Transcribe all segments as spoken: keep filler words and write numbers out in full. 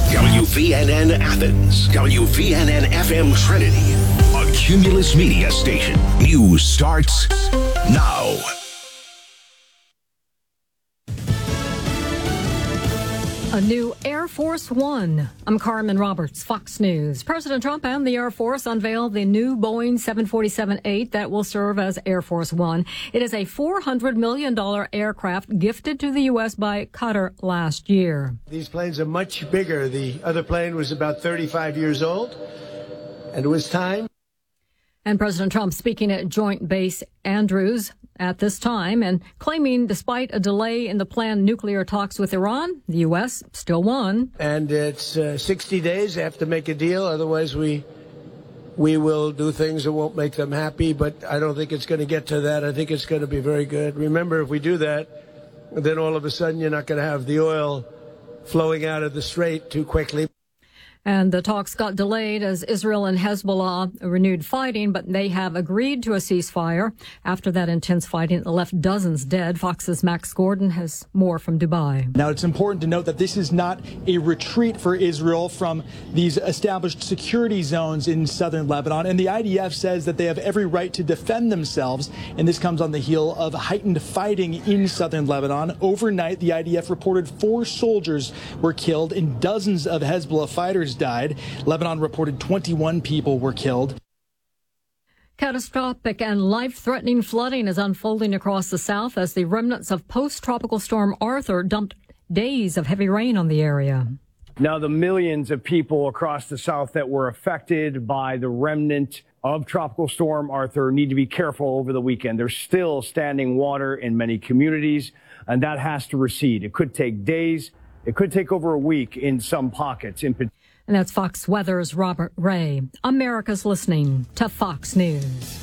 W V N N Athens, W V N N F M Trinity, a Cumulus Media station. News starts now. A new Air Force One. I'm Carmen Roberts, Fox News. President Trump and the Air Force unveiled the new Boeing seven forty-seven eight that will serve as Air Force One. It is a four hundred million dollars aircraft gifted to the U S by Qatar last year. These planes are much bigger. The other plane was about thirty-five years old, and it was time. And President Trump speaking at Joint Base Andrews at this time and claiming despite a delay in the planned nuclear talks with Iran, the U S still won. And it's uh, sixty days. They have to make a deal. Otherwise, we we will do things that won't make them happy. But I don't think it's going to get to that. I think it's going to be very good. Remember, if we do that, then all of a sudden you're not going to have the oil flowing out of the strait too quickly. And the talks got delayed as Israel and Hezbollah renewed fighting, but they have agreed to a ceasefire. After that intense fighting that left dozens dead, Fox's Max Gordon has more from Dubai. Now, it's important to note that this is not a retreat for Israel from these established security zones in southern Lebanon. And the I D F says that they have every right to defend themselves. And this comes on the heel of heightened fighting in southern Lebanon. Overnight, the I D F reported four soldiers were killed and dozens of Hezbollah fighters died. Lebanon reported twenty-one people were killed. Catastrophic and life-threatening flooding is unfolding across the south as the remnants of post-tropical storm Arthur dumped days of heavy rain on the area. Now, the millions of people across the south that were affected by the remnant of Tropical Storm Arthur need to be careful over the weekend. There's still standing water in many communities, and that has to recede. It could take days. It could take over a week in some pockets. In particular. And that's Fox Weather's Robert Ray. America's listening to Fox News.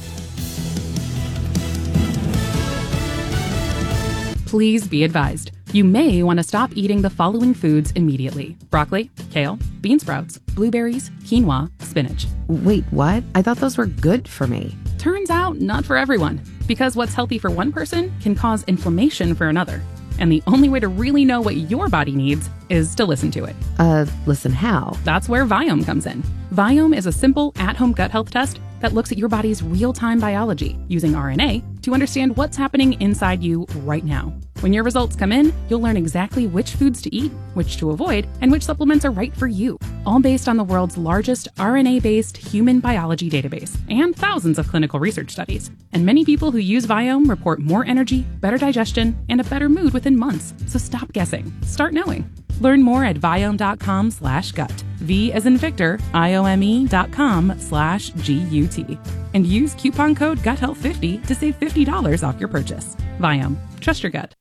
Please be advised. You may want to stop eating the following foods immediately. Broccoli, kale, bean sprouts, blueberries, quinoa, spinach. Wait, what? I thought those were good for me. Turns out not for everyone. Because what's healthy for one person can cause inflammation for another. And the only way to really know what your body needs is to listen to it. Uh, listen how? That's where Viome comes in. Viome is a simple at-home gut health test that looks at your body's real-time biology using R N A to understand what's happening inside you right now. When your results come in, you'll learn exactly which foods to eat, which to avoid, and which supplements are right for you. All based on the world's largest R N A-based human biology database and thousands of clinical research studies. And many people who use Viome report more energy, better digestion, and a better mood within months. So stop guessing. Start knowing. Learn more at Viome.com slash gut. V as in Victor, I-O-M-E dot com slash G-U-T. And use coupon code gut health fifty to save fifty dollars off your purchase. Viome. Trust your gut.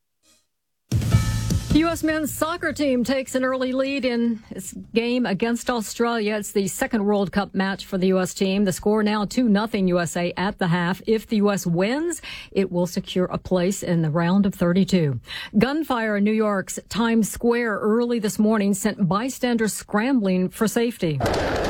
The U S men's soccer team takes an early lead in its game against Australia. It's the second World Cup match for the U S team. The score now two nothing U S A at the half. If the U S wins, it will secure a place in the round of thirty-two. Gunfire in New York's Times Square early this morning sent bystanders scrambling for safety.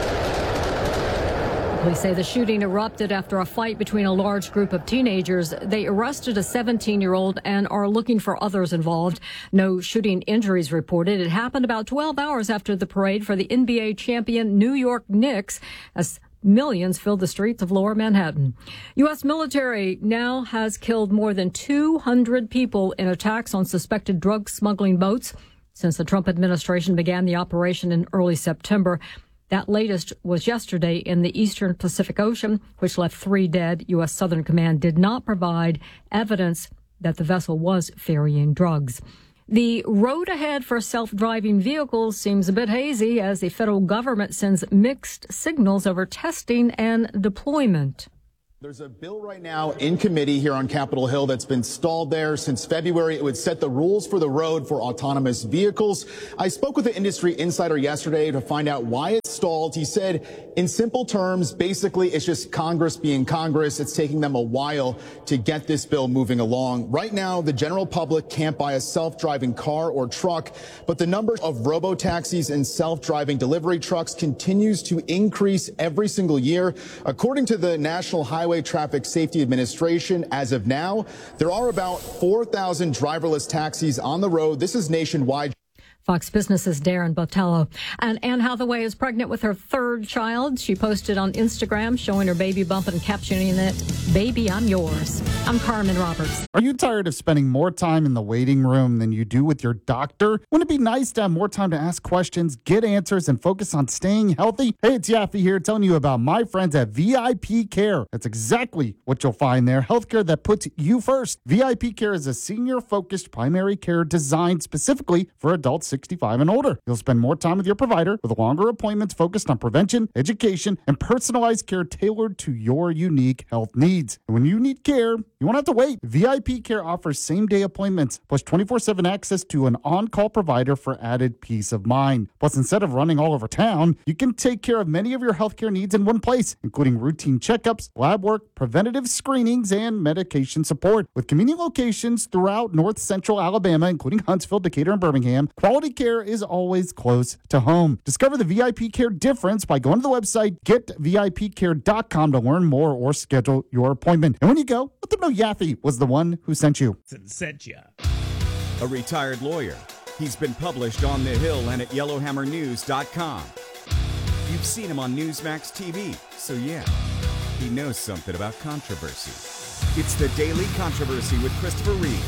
Police say the shooting erupted after a fight between a large group of teenagers. They arrested a seventeen-year-old and are looking for others involved. No shooting injuries reported. It happened about twelve hours after the parade for the N B A champion New York Knicks as millions filled the streets of lower Manhattan. U S military now has killed more than two hundred people in attacks on suspected drug smuggling boats since the Trump administration began the operation in early September. That latest was yesterday in the Eastern Pacific Ocean, which left three dead. U S Southern Command did not provide evidence that the vessel was ferrying drugs. The road ahead for self-driving vehicles seems a bit hazy as the federal government sends mixed signals over testing and deployment. There's a bill right now in committee here on Capitol Hill that's been stalled there since February. It would set the rules for the road for autonomous vehicles. I spoke with an industry insider yesterday to find out why it's stalled. He said, in simple terms, basically it's just Congress being Congress. It's taking them a while to get this bill moving along. Right now, the general public can't buy a self-driving car or truck, but the number of robo-taxis and self-driving delivery trucks continues to increase every single year. According to the National Highway Traffic Safety Administration, as of now, there are about four thousand driverless taxis on the road. This is nationwide. Fox Business's Darren Botello. And Anne Hathaway is pregnant with her third child. She posted on Instagram showing her baby bump and captioning it, "Baby, I'm yours." I'm Carmen Roberts. Are you tired of spending more time in the waiting room than you do with your doctor? Wouldn't it be nice to have more time to ask questions, get answers, and focus on staying healthy? Hey, it's Yaffe here telling you about my friends at V I P Care. That's exactly what you'll find there. Healthcare that puts you first. V I P Care is a senior-focused primary care designed specifically for adults sixty-five and older. You'll spend more time with your provider with longer appointments focused on prevention, education, and personalized care tailored to your unique health needs. And when you need care, you won't have to wait. V I P Care offers same-day appointments plus twenty-four seven access to an on-call provider for added peace of mind. Plus, instead of running all over town, you can take care of many of your healthcare needs in one place, including routine checkups, lab work, preventative screenings, and medication support. With convenient locations throughout north central Alabama, including Huntsville, Decatur, and Birmingham, quality care is always close to home. Discover the V I P Care difference by going to the website get V I P care dot com to learn more or schedule your appointment. And when you go, let them know Yaffe was the one who sent you. Sent you. A retired lawyer. He's been published on The Hill and at yellowhammer news dot com. You've seen him on Newsmax T V, so yeah, he knows something about controversy. It's the Daily Controversy with Christopher Reed.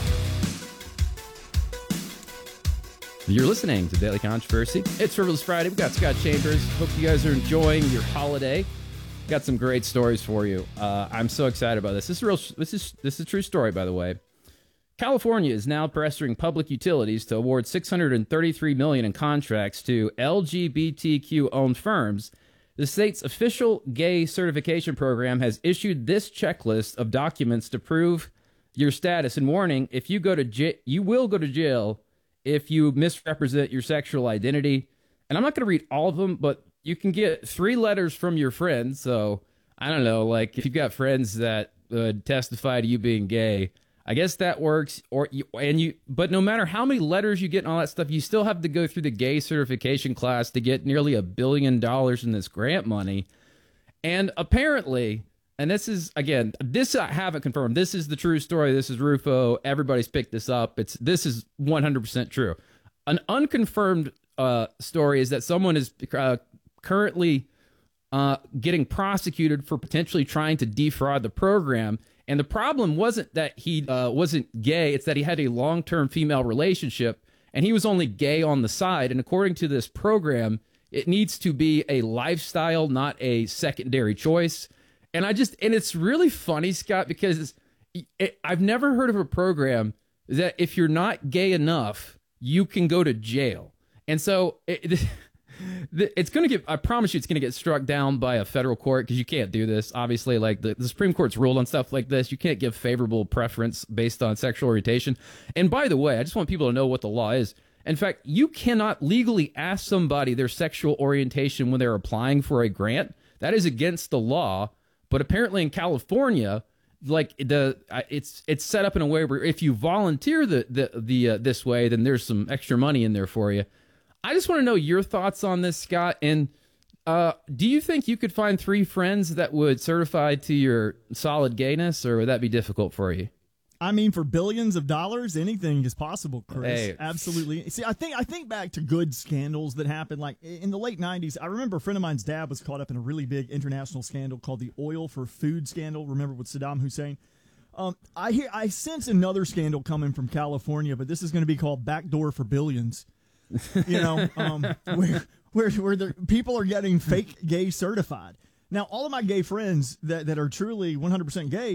You're listening to Daily Controversy. It's Frivolous Friday. We've got Scott Chambers. Hope you guys are enjoying your holiday. Got some great stories for you. Uh, I'm so excited about this. This is real. This is this is a true story, by the way. California is now pressuring public utilities to award six hundred thirty-three million dollars in contracts to L G B T Q-owned firms. The state's official gay certification program has issued this checklist of documents to prove your status and warning: if you go to j- you will go to jail if you misrepresent your sexual identity. And I'm not going to read all of them, but you can get three letters from your friends. So I don't know, like if you've got friends that uh, testify to you being gay, I guess that works. Or you, and you, but no matter how many letters you get and all that stuff, you still have to go through the gay certification class to get nearly a billion dollars in this grant money. And apparently, and this is, again, this I haven't confirmed. This is the true story. This is Rufo. Everybody's picked this up. It's This is one hundred percent true. An unconfirmed uh, story is that someone is uh, currently uh, getting prosecuted for potentially trying to defraud the program. And the problem wasn't that he uh, wasn't gay. It's that he had a long-term female relationship, and he was only gay on the side. And according to this program, it needs to be a lifestyle, not a secondary choice. And I just, and it's really funny, Scott, because it, I've never heard of a program that if you're not gay enough, you can go to jail. And so it, it's going to get, I promise you, it's going to get struck down by a federal court because you can't do this. Obviously, like the, the Supreme Court's ruled on stuff like this. You can't give favorable preference based on sexual orientation. And by the way, I just want people to know what the law is. In fact, you cannot legally ask somebody their sexual orientation when they're applying for a grant. That is against the law. But apparently in California, like the it's it's set up in a way where if you volunteer the the, the uh, this way, then there's some extra money in there for you. I just want to know your thoughts on this, Scott. And uh, do you think you could find three friends that would certify to your solid gayness, or would that be difficult for you? I mean, for billions of dollars, anything is possible, Chris. Hey. Absolutely. See, I think I think back to good scandals that happened, like in the late nineties. I remember a friend of mine's dad was caught up in a really big international scandal called the oil for food scandal. Remember with Saddam Hussein? Um, I hear, I sense another scandal coming from California, but this is going to be called Backdoor for Billions. You know, um, where where where the people are getting fake gay certified. Now, all of my gay friends that that are truly one hundred percent gay,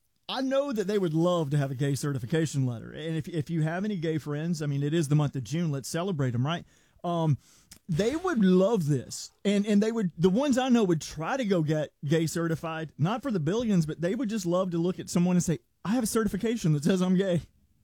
I know that they would love to have a gay certification letter. And if if you have any gay friends, I mean, it is the month of June. Let's celebrate them, right? Um, they would love this. And and they would, the ones I know would try to go get gay certified, not for the billions, but they would just love to look at someone and say, I have a certification that says I'm gay.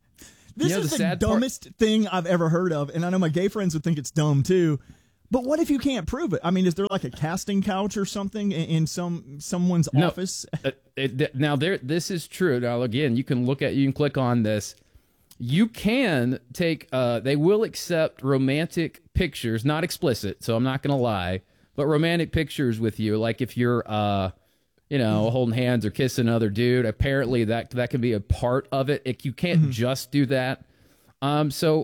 This You know, is the the, sad part- dumbest thing I've ever heard of. And I know my gay friends would think it's dumb too. But what if you can't prove it? I mean, is there like a casting couch or something in, in some someone's No, office? uh, it, now, there. This is true. Now, again, you can look at, you can click on this. You can take, uh, they will accept romantic pictures, not explicit, so I'm not going to lie, but romantic pictures with you. Like if you're, uh, you know, holding hands or kissing another dude, apparently that that can be a part of it. it you can't mm-hmm. just do that. Um, so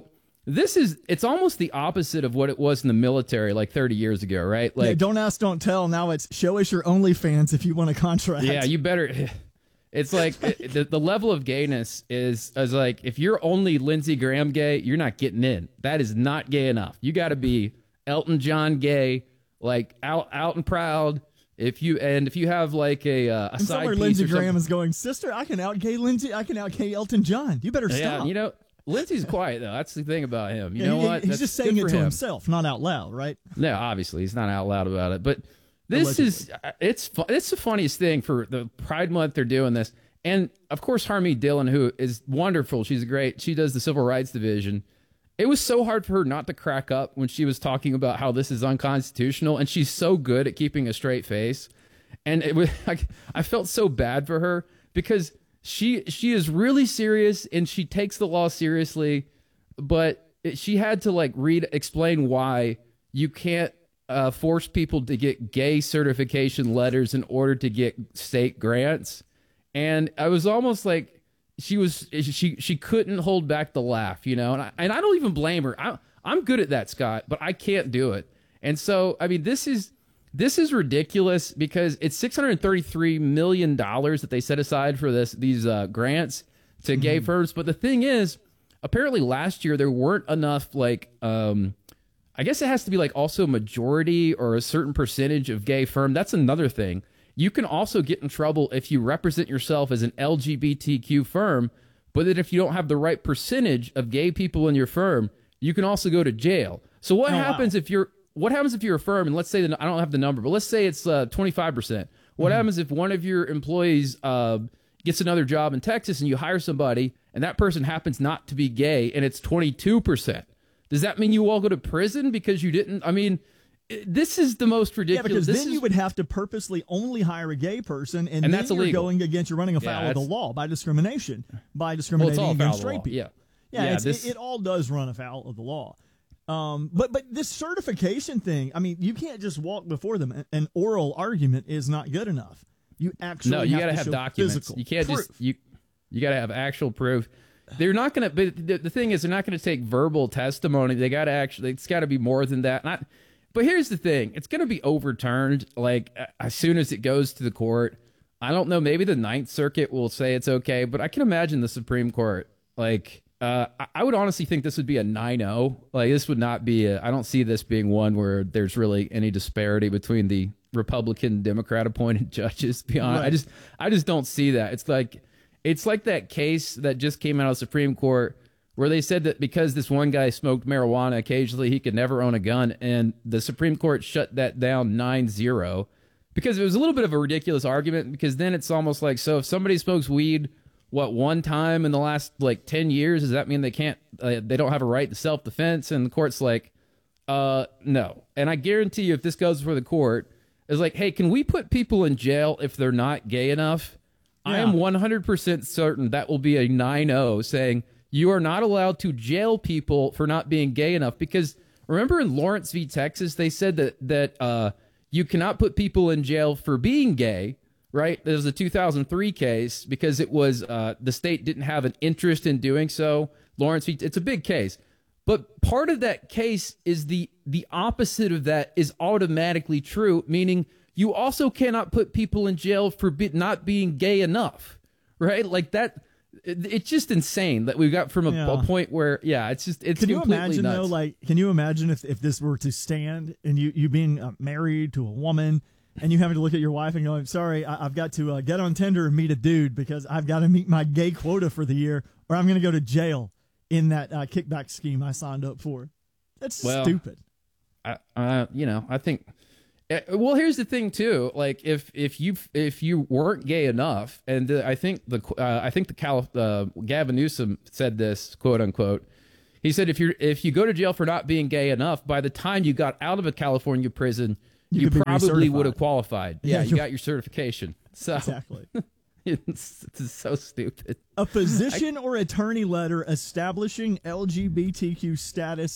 this is, it's almost the opposite of what it was in the military like thirty years ago, right? Like, yeah, don't ask, don't tell. Now it's show us your OnlyFans if you want a contract. Yeah, you better. It's like it, the, the level of gayness is, is like, if you're only Lindsey Graham gay, you're not getting in. That is not gay enough. You got to be Elton John gay, like out out and proud. If you and if you have like a uh, a and side somewhere piece Lindsey or Graham something- is going, sister, I can out gay Lindsey, I can out gay Elton John. You better yeah, stop. you know, Lindsey's quiet though. That's the thing about him. You Yeah, know he- what? He's That's just saying good it for to him. himself, not out loud, right? No, obviously he's not out loud about it. But this is it's fu- it's the funniest thing for the Pride Month. They're doing this, and of course Harmeet Dillon, who is wonderful. She's great. She does the Civil Rights Division. It was so hard for her not to crack up when she was talking about how this is unconstitutional, and she's so good at keeping a straight face. And it was like, I felt so bad for her because she she is really serious and she takes the law seriously, but it, she had to like read explain why you can't uh, force people to get gay certification letters in order to get state grants. And I was almost like she was she she couldn't hold back the laugh, you know. And I, and I don't even blame her. I, I'm good at that, Scott, but I can't do it. And so I mean, this is. This is ridiculous because it's six hundred thirty-three million dollars that they set aside for this these uh, grants to gay Mm-hmm. firms. But the thing is, apparently last year there weren't enough, like, um, I guess it has to be like also majority or a certain percentage of gay firm. That's another thing. You can also get in trouble if you represent yourself as an L G B T Q firm, but that if you don't have the right percentage of gay people in your firm, you can also go to jail. So what Oh, wow. happens if you're What happens if you're a firm, and let's say that I don't have the number, but let's say it's uh, twenty-five percent. What Mm-hmm. happens if one of your employees uh, gets another job in Texas and you hire somebody and that person happens not to be gay and it's twenty-two percent? Does that mean you all go to prison because you didn't? I mean, i- this is the most Yeah, ridiculous. because this then is, you would have to purposely only hire a gay person, and, And then that's you're illegal. going against, you're running Yeah, afoul of the that's- law by discrimination, by well, discriminating it's all against foul of the straight law. people. Yeah. Yeah, Yeah, it's, this- it, it all does run afoul of the law. Um, but but this certification thing, I mean, you can't just walk before them. An- An oral argument is not good enough. You actually No, you have got to to have show documents. physical You can't proof. just you. You got to have actual proof. They're not going to. But the, the thing is, they're not going to take verbal testimony. They got to actually. It's got to be more than that. Not. But here's the thing: it's going to be overturned. Like a- as soon as it goes to the court. I don't know. Maybe the Ninth Circuit will say it's okay, but I can imagine the Supreme Court. Like, uh, I- I would honestly think this would be a nine oh. Like, this would not be a. I don't see this being one where there's really any disparity between the Republican, Democrat appointed judges. To be honest, I Right. just, I just don't see that. It's like, it's like that case that just came out of the Supreme Court where they said that because this one guy smoked marijuana occasionally, he could never own a gun, and the Supreme Court shut that down nine zero. Because it was a little bit of a ridiculous argument, because then it's almost like, so if somebody smokes weed, what, one time in the last like ten years, does that mean they can't, uh, they don't have a right to self-defense? And the court's like, uh, no. And I guarantee you, if this goes before the court, it's like, hey, can we put people in jail if they're not gay enough? I am Yeah. one hundred percent certain that will be a nine oh saying you are not allowed to jail people for not being gay enough. Because remember in Lawrence v. Texas, they said that, that, uh, you cannot put people in jail for being gay, right? There was a two thousand three case because it was uh, the state didn't have an interest in doing so. Lawrence, it's a big case. But part of that case is the the opposite of that is automatically true, meaning you also cannot put people in jail for be, not being gay enough, right? Like that. It, it's just insane that we got from a, Yeah. a point where, yeah, it's just it's Can you completely imagine nuts. though? Like, can you imagine if, if this were to stand and you you being uh, married to a woman and you having to look at your wife and go, "I'm sorry, I, I've got to uh, get on Tinder and meet a dude because I've got to meet my gay quota for the year, or I'm going to go to jail in that uh, kickback scheme I signed up for." That's Well, stupid. I, uh, you know, I think. uh, Well, here's the thing too. Like, if if you if you weren't gay enough, and the, I think the uh, I think the Cal, uh, Gavin Newsom said this, quote unquote. He said if you if you go to jail for not being gay enough, by the time you got out of a California prison, You you, could be probably would have recertified. qualified. Yeah, Yeah, you you're- got your certification. So Exactly. it's, it's so stupid. A physician or attorney letter establishing L G B T Q status.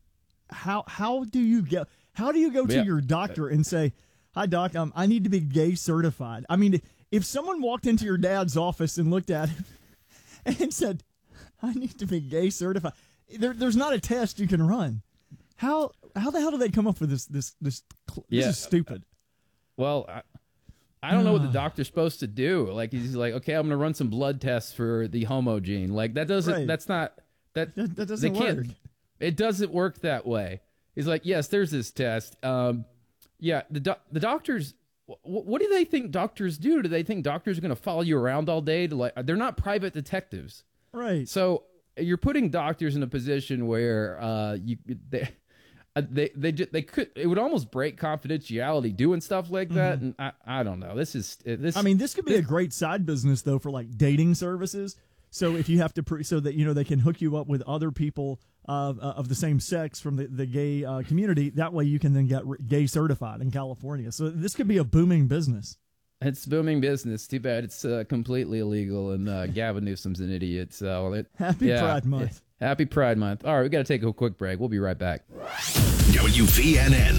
How how do you get? How do you go to Yeah. your doctor and say, "Hi, doc, um, I need to be gay certified"? I mean, if someone walked into your dad's office and looked at him and said, "I need to be gay certified," there, there's not a test you can run. How how the hell do they come up with this? This this this Yeah. is stupid. Well, I, I don't know what the doctor's supposed to do. Like he's like, okay, I'm going to run some blood tests for the homo gene. Like that doesn't. Right. That's not that. That, that doesn't they can't, work. It doesn't work that way. He's like, yes, there's this test. Um, yeah, the do- the doctors. Wh- what do they think doctors do? Do they think doctors are going to follow you around all day? To like, they're not private detectives, right? So you're putting doctors in a position where uh, you they. Uh, they they ju- they could it would almost break confidentiality doing stuff like that, Mhm. and I, I don't know. This is this. I mean, this could be a great side business though for like dating services. So if you have to, pre- so that you know they can hook you up with other people uh, uh, of the same sex from the the gay uh, community. That way you can then get re- gay certified in California. So this could be a booming business. It's booming business. Too bad it's uh, completely illegal, and uh, Gavin Newsom's an idiot. So it, Happy yeah, Pride Month. yeah. Happy Pride Month. All right, we got to take a quick break. We'll be right back. W V N N.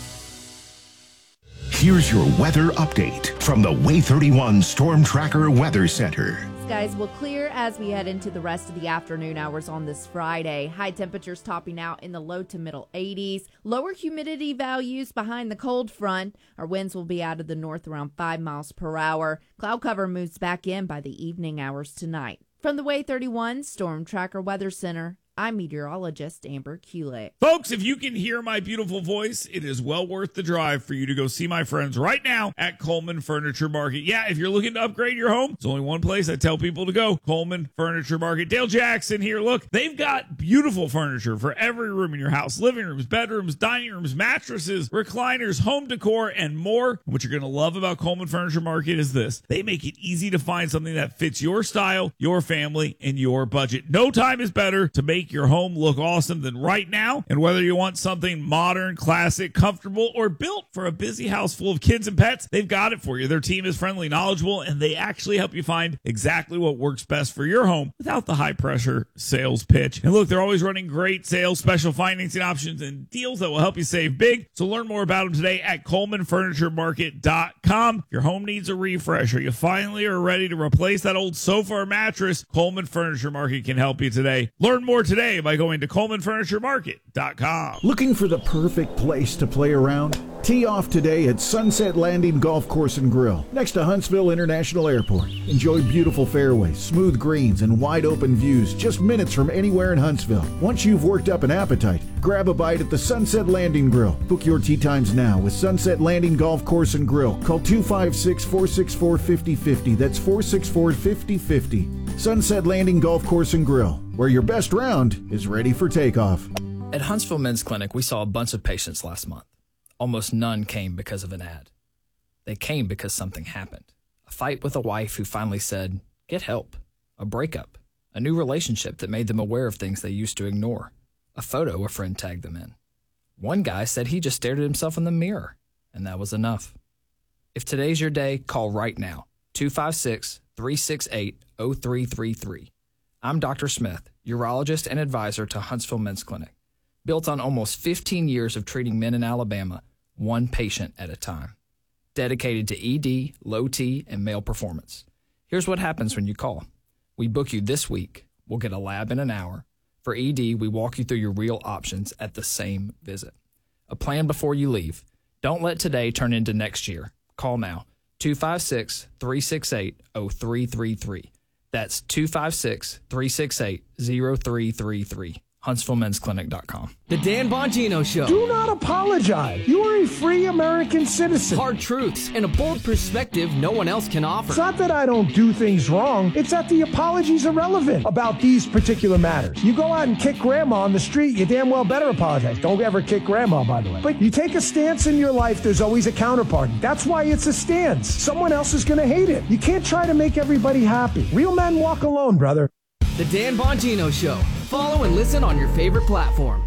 Here's your weather update from the Way thirty-one Storm Tracker Weather Center. Skies will clear as we head into the rest of the afternoon hours on this Friday. High temperatures topping out in the low to middle eighties. Lower humidity values behind the cold front. Our winds will be out of the north around five miles per hour. Cloud cover moves back in by the evening hours tonight. From the Way thirty-one Storm Tracker Weather Center, I'm meteorologist Amber Kulik. Folks, if you can hear my beautiful voice, it is well worth the drive for you to go see my friends right now at Coleman Furniture Market. Yeah, if you're looking to upgrade your home, there's only one place I tell people to go, Coleman Furniture Market. Dale Jackson here. Look, they've got beautiful furniture for every room in your house. Living rooms, bedrooms, dining rooms, mattresses, recliners, home decor, and more. What you're going to love about Coleman Furniture Market is this. They make it easy to find something that fits your style, your family, and your budget. No time is better to make your home look awesome than right now. And whether you want something modern, classic, comfortable, or built for a busy house full of kids and pets, they've got it for you. Their team is friendly, knowledgeable, and they actually help you find exactly what works best for your home without the high pressure sales pitch. And look, they're always running great sales, special financing options, and deals that will help you save big. So learn more about them today at Coleman Furniture Market dot com. If your home needs a refresh or you finally are ready to replace that old sofa or mattress, Coleman Furniture Market can help you today. Learn more today by going to Coleman Furniture Market dot com. Looking for the perfect place to play around? Tee off today at Sunset Landing Golf Course and Grill, next to Huntsville International Airport. Enjoy beautiful fairways, smooth greens, and wide open views just minutes from anywhere in Huntsville. Once you've worked up an appetite, grab a bite at the Sunset Landing Grill. Book your tee times now with Sunset Landing Golf Course and Grill. Call two five six, four six four, five oh five oh. That's four six four, five oh five oh. Sunset Landing Golf Course and Grill, where your best round is ready for takeoff. At Huntsville Men's Clinic, we saw a bunch of patients last month. Almost none came because of an ad. They came because something happened. A fight with a wife who finally said, get help. A breakup. A new relationship that made them aware of things they used to ignore. A photo a friend tagged them in. One guy said he just stared at himself in the mirror, and that was enough. If today's your day, call right now. two five six, three six eight, zero three three three. I'm Doctor Smith, urologist and advisor to Huntsville Men's Clinic. Built on almost fifteen years of treating men in Alabama, one patient at a time. Dedicated to E D, low T, and male performance. Here's what happens when you call. We book you this week. We'll get a lab in an hour. For E D, we walk you through your real options at the same visit. A plan before you leave. Don't let today turn into next year. Call now. two five six, three six eight, zero three three three. That's two five six, three six eight, zero three three three. Huntsville Men's Clinic dot com. The Dan Bongino Show. Do not apologize. You are a free American citizen. Hard truths and a bold perspective no one else can offer. It's not that I don't do things wrong. It's that the apologies are relevant about these particular matters. You go out and kick grandma on the street, you damn well better apologize. Don't ever kick grandma, by the way. But you take a stance in your life, there's always a counterparty. That's why it's a stance. Someone else is going to hate it. You can't try to make everybody happy. Real men walk alone, brother. The Dan Bongino Show. Follow and listen on your favorite platform.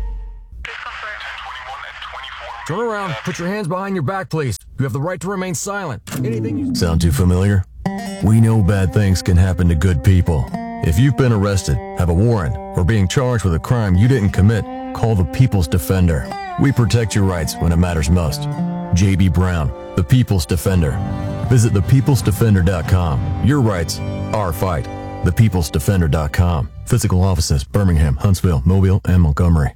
Turn around. Put your hands behind your back, please. You have the right to remain silent. Anything you... Sound too familiar? We know bad things can happen to good people. If you've been arrested, have a warrant, or being charged with a crime you didn't commit, call the People's Defender. We protect your rights when it matters most. J B. Brown, the People's Defender. Visit the peoples defender dot com. Your rights, our fight. the peoples defender dot com. Physical offices, Birmingham, Huntsville, Mobile, and Montgomery.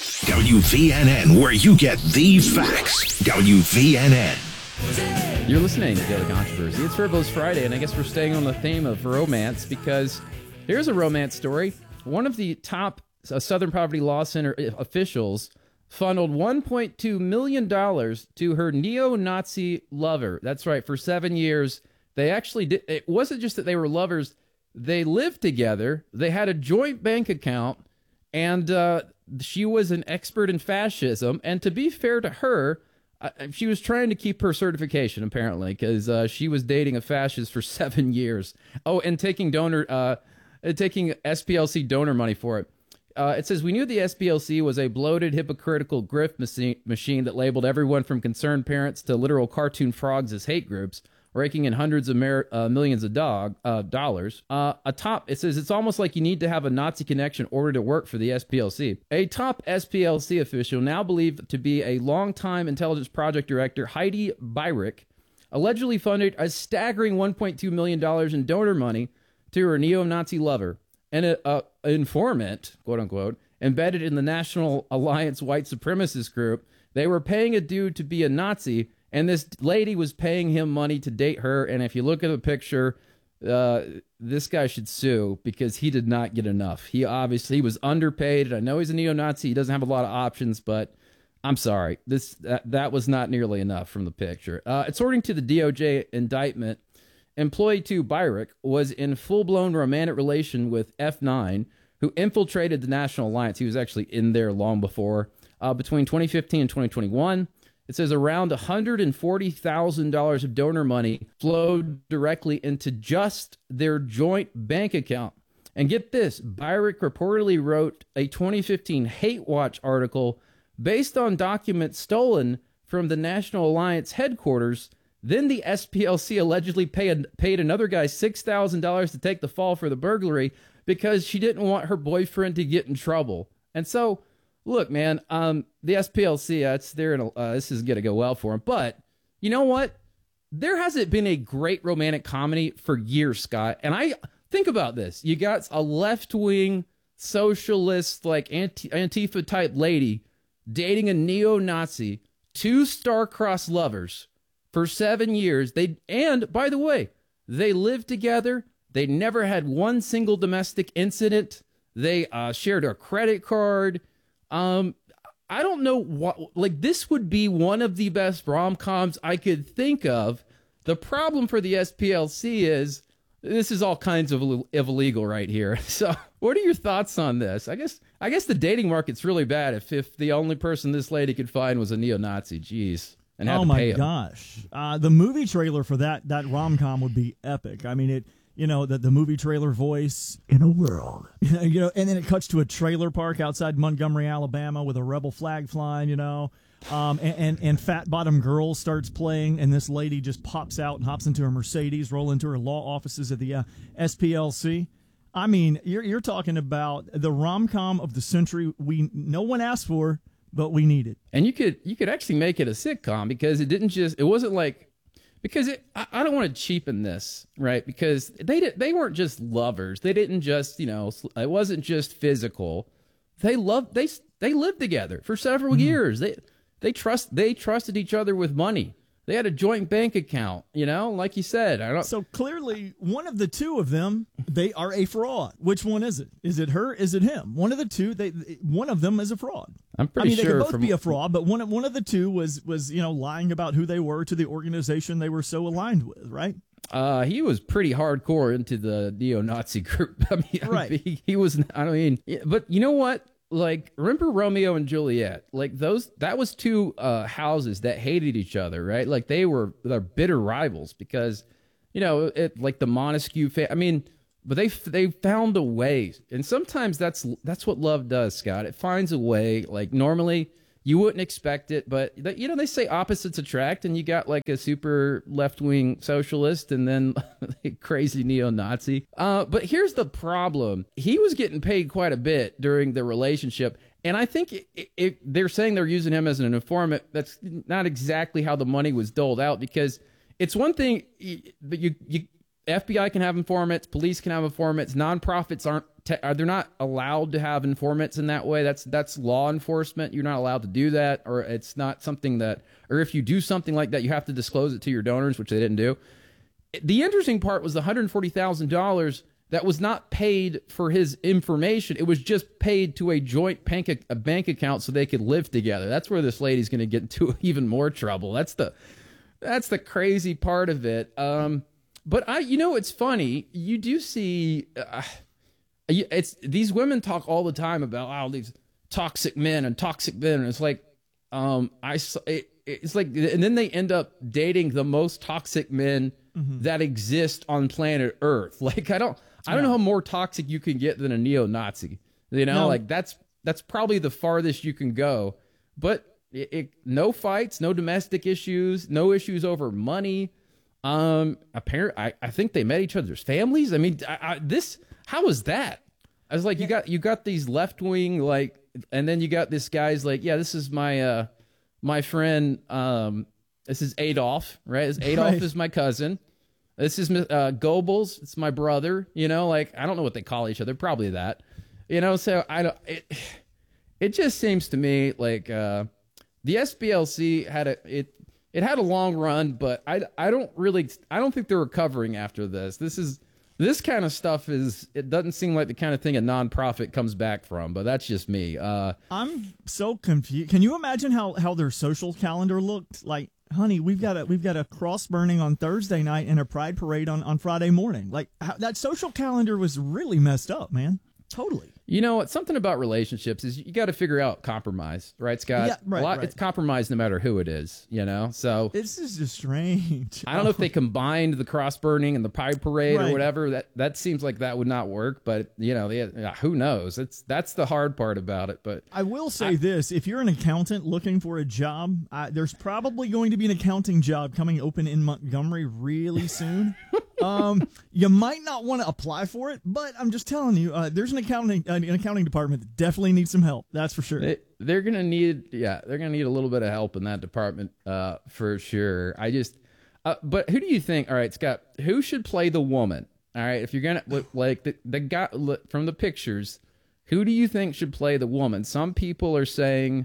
W V N N, where you get the facts. W V N N. You're listening to Daily Controversy. It's Frivolous Friday, and I guess we're staying on the theme of romance because here's a romance story. One of the top uh, Southern Poverty Law Center officials funneled one point two million dollars to her neo-Nazi lover. That's right, for seven years. They actually did. It wasn't just that they were lovers. They lived together. They had a joint bank account, and uh, she was an expert in fascism. And to be fair to her, uh, she was trying to keep her certification, apparently, because uh, she was dating a fascist for seven years. Oh, and taking donor, uh, taking S P L C donor money for it. Uh, it says, we knew the S P L C was a bloated, hypocritical grift machine, machine that labeled everyone from concerned parents to literal cartoon frogs as hate groups, raking in hundreds of mer- uh, millions of dog, uh, dollars. Uh, a top, it says, it's almost like you need to have a Nazi connection in order to work for the S P L C. A top S P L C official, now believed to be a longtime intelligence project director, Heidi Beirich, allegedly funded a staggering one point two million dollars in donor money to her neo-Nazi lover. And an uh, informant, quote unquote, embedded in the National Alliance White Supremacist group. They were paying a dude to be a Nazi, and this lady was paying him money to date her. And if you look at the picture, uh, this guy should sue because he did not get enough. He obviously was underpaid. I know he's a neo-Nazi. He doesn't have a lot of options, but I'm sorry. This that, that was not nearly enough from the picture. Uh, according to the D O J indictment, employee two, Beirich, was in full-blown romantic relation with F nine, who infiltrated the National Alliance. He was actually in there long before. Uh, between twenty fifteen and twenty twenty-one, it says around one hundred forty thousand dollars of donor money flowed directly into just their joint bank account. And get this, Beirich reportedly wrote a twenty fifteen Hate Watch article based on documents stolen from the National Alliance headquarters. Then the S P L C allegedly paid, paid another guy six thousand dollars to take the fall for the burglary because she didn't want her boyfriend to get in trouble. And so, look, man, um, the S P L C, uh, it's there. Uh, this is going to go well for him. But you know what? There hasn't been a great romantic comedy for years, Scott. And I think about this. You got a left-wing socialist, like anti- Antifa-type lady dating a neo-Nazi, two star-crossed lovers. For seven years, they and by the way, they lived together. They never had one single domestic incident. They uh, shared a credit card. Um, I don't know what. Like this would be one of the best rom-coms I could think of. The problem for the S P L C is this is all kinds of Ill- illegal right here. So, what are your thoughts on this? I guess I guess the dating market's really bad if if the only person this lady could find was a neo-Nazi. Jeez. And oh my gosh, uh, the movie trailer for that that rom-com would be epic. I mean, it you know the the movie trailer voice in a world, you know, and then it cuts to a trailer park outside Montgomery, Alabama, with a rebel flag flying, you know, um, and, and and Fat Bottom Girl starts playing, and this lady just pops out and hops into her Mercedes, roll into her law offices at the uh, S P L C. I mean, you're you're talking about the rom-com of the century. We no one asked for. But we need it. And you could you could actually make it a sitcom because it didn't just it wasn't like because it I, I don't want to cheapen this, right? Because they did, they weren't just lovers. They didn't just, you know, it wasn't just physical. They loved they they lived together for several mm-hmm. years. They they trust they trusted each other with money. They had a joint bank account, you know, like you said. I don't. So clearly, one of the two of them, they are a fraud. Which one is it? Is it her? Is it him? One of the two. They one of them is a fraud. I'm pretty I mean, sure. They could both from, be a fraud, but one of one of the two was was you know lying about who they were to the organization they were so aligned with, right? Uh, he was pretty hardcore into the neo-Nazi group. I mean, right. I mean, he, he was. I mean, but you know what? Like, remember Romeo and Juliet? Like those, that was two uh, houses that hated each other, right? Like they were they're bitter rivals because, you know, it like the Montesquieu. Fa- I mean, but they they found a way, and sometimes that's that's what love does, Scott. It finds a way. Like normally you wouldn't expect it, but you know they say opposites attract, and you got like a super left wing socialist, and then a crazy neo-Nazi. Uh, but here's the problem: he was getting paid quite a bit during the relationship, and I think it, it, they're saying they're using him as an informant. That's not exactly how the money was doled out, because it's one thing, but you you F B I can have informants, police can have informants, nonprofits aren't te- are they're not allowed to have informants in that way. That's that's law enforcement. You're not allowed to do that, or it's not something that, or if you do something like that, you have to disclose it to your donors, which they didn't do. The interesting part was the one hundred forty thousand dollars that was not paid for his information. It was just paid to a joint bank, a bank account so they could live together. That's where this lady's going to get into even more trouble. That's the that's the crazy part of it. Um, But I, you know, it's funny. You do see, uh, it's these women talk all the time about oh these toxic men and toxic men, and it's like, um, I, it, it's like, and then they end up dating the most toxic men mm-hmm. that exist on planet Earth. Like I don't, I don't yeah. know how more toxic you can get than a neo-Nazi. You know, no. like that's that's probably the farthest you can go. But it, it, no fights, no domestic issues, no issues over money. Um, apparently, I, I think they met each other's families. I mean, I, I, this, how is that? I was like, yeah. you got, you got these left wing, like, and then you got this guy's like, yeah, this is my, uh, my friend, um, this is Adolf, right? This Adolf right. is my cousin. This is, uh, Goebbels. It's my brother, you know, like, I don't know what they call each other. Probably that, you know, so I don't, it, it just seems to me like, uh, the S B L C had a, it, It had a long run, but I, I don't really, I don't think they're recovering after this. This is, this kind of stuff is, it doesn't seem like the kind of thing a nonprofit comes back from, but that's just me. Uh, I'm so confused. Can you imagine how, how their social calendar looked? Like, honey, we've got a, we've got a cross burning on Thursday night and a pride parade on, on Friday morning. Like how, that social calendar was really messed up, man. Totally. You know what? Something about relationships is you got to figure out compromise, right, Scott? Yeah, right, a lot, right. It's compromise no matter who it is, you know? So this is just strange. I don't know if they combined the cross burning and the pride parade right. or whatever. That that seems like that would not work, but you know, they, who knows? It's that's the hard part about it. But I will say I, this: if you're an accountant looking for a job, uh, there's probably going to be an accounting job coming open in Montgomery really soon. um, you might not want to apply for it, but I'm just telling you, uh, there's an accounting uh, an accounting department that definitely needs some help. That's for sure. They, they're gonna need, yeah, they're gonna need a little bit of help in that department, uh, for sure. I just, uh, but who do you think? All right, Scott, who should play the woman? All right, if you're gonna like the the guy from the pictures, who do you think should play the woman? Some people are saying,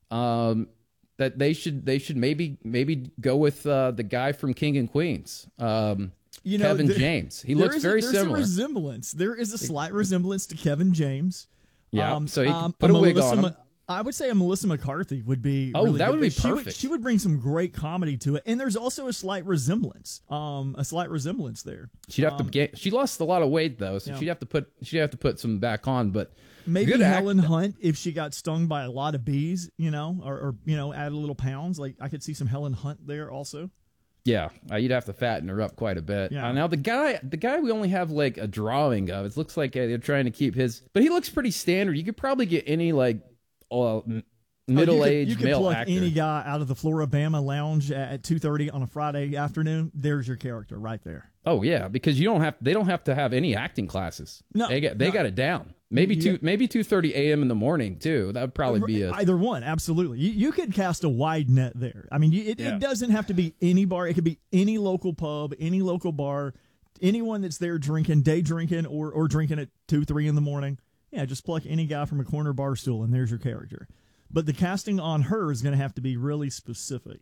um. that they should they should maybe maybe go with uh, the guy from King and Queens. Um, You know, Kevin the, James. He looks is, very there's similar. There's a resemblance. There is a slight resemblance to Kevin James. Yeah, um, so he um, put a, a wig Melissa, on him. I would say a Melissa McCarthy would be. Oh, really that good. would be she perfect. Would, she would bring some great comedy to it, and there's also a slight resemblance. Um, a slight resemblance there. She'd have um, to get. She lost a lot of weight though, so yeah. she'd have to put. She'd have to put some back on. But maybe good Helen act. Hunt if she got stung by a lot of bees, you know, or, or you know, add a little pounds. Like I could see some Helen Hunt there also. Yeah, uh, you'd have to fatten her up quite a bit. Yeah. Uh, now the guy, the guy we only have like a drawing of. It looks like uh, they're trying to keep his, but he looks pretty standard. You could probably get any like uh, middle-aged oh, you could, you male could pluck actor. any guy out of the Floribama Lounge at two thirty on a Friday afternoon. There's your character right there. Oh yeah, because you don't have. They don't have to have any acting classes. No, they got they no. got it down. Maybe Yeah. two maybe two thirty a.m. in the morning too. That would probably be a Either one, absolutely. You, you could cast a wide net there. I mean, you, it, Yeah. it doesn't have to be any bar. It could be any local pub, any local bar, anyone that's there drinking, day drinking, or or drinking at two, three in the morning. Yeah, just pluck any guy from a corner bar stool, and there's your character. But the casting on her is going to have to be really specific.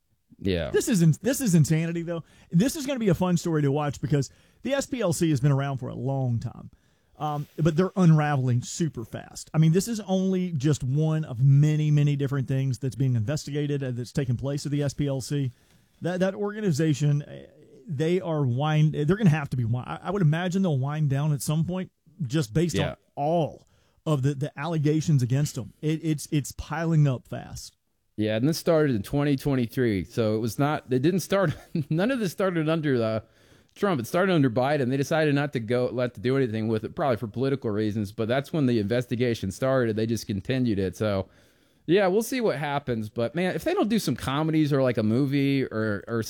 yeah. This isn't this is insanity though. This is going to be a fun story to watch because the S P L C has been around for a long time. Um, but they're unraveling super fast. I mean, this is only just one of many, many different things that's being investigated and that's taking place at the S P L C. That that organization, they are wind. They're going to have to be. I, I would imagine they'll wind down at some point, just based Yeah. on all of the, the allegations against them. It, it's it's piling up fast. Yeah, and this started in twenty twenty-three, so it was not. They didn't start. None of this started under the. Trump. It started under Biden. They decided not to go, let to do anything with it, probably for political reasons. But that's when the investigation started. They just continued it. So, yeah, we'll see what happens. But man, if they don't do some comedies or like a movie or or